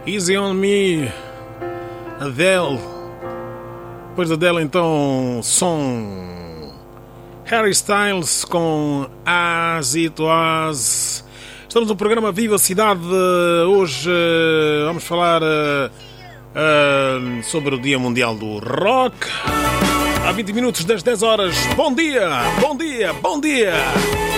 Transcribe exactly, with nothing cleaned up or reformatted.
Easy on Me, Adele. Depois da Adele, então, som Harry Styles com As It Was. Estamos no programa Viva Cidade. Hoje uh, vamos falar uh, uh, sobre o Dia Mundial do Rock. Há vinte minutos das dez horas. Bom dia, bom dia, bom dia.